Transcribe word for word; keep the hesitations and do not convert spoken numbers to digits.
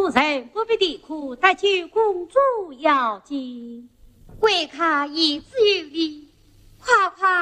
夫人不必啼哭，再救公主要紧。 贵客言之有理，快快